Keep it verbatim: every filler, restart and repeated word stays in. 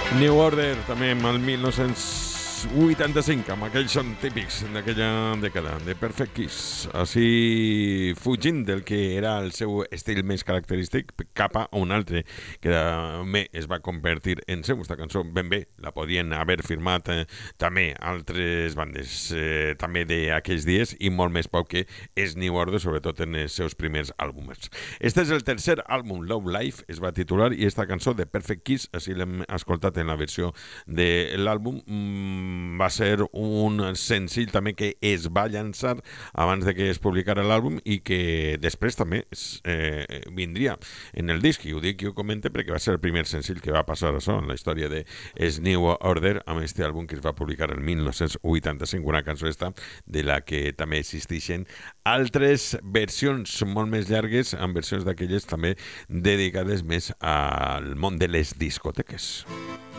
New Order, també amb el mil nou-cents vuitanta-cinc, amb aquells són típics d'aquella dècada, de Perfect Kiss, així fugint del que era el seu estil més característic cap a un altre, que també es va convertir en seu. Esta cançó ben bé la podien haver firmat eh, també altres bandes, eh, també d'aquells dies, i molt més poc que és New Order, sobretot en els seus primers àlbums. Este és el tercer àlbum, Love Life, es va titular, i esta cançó de Perfect Kiss, així l'hem escoltat en la versió de l'àlbum, mmm, va ser un senzill també que es va llançar abans de que es publicara l'àlbum i que després també es, eh, vindria en el disc, i ho dic i ho comente perquè va ser el primer senzill que va passar això en la història de New Order amb este àlbum que es va publicar el mil nou-cents vuitanta-cinc, una cançó esta de la que també existeixen altres versions molt més llargues, amb versions d'aquelles també dedicades més al món de les discoteques.